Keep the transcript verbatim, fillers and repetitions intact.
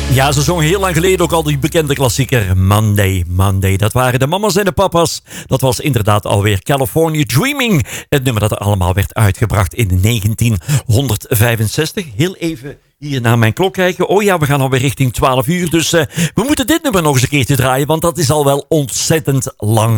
Ja, ze zongen heel lang geleden ook al die bekende klassieker Monday, Monday. Dat waren de mama's en de papa's. Dat was inderdaad alweer California Dreaming. Het nummer dat er allemaal werd uitgebracht in negentienhonderdvijfenzestig. Heel even hier naar mijn klok kijken. Oh ja, we gaan alweer richting twaalf uur. Dus uh, we moeten dit nummer nog eens een keertje draaien, want dat is al wel ontzettend lang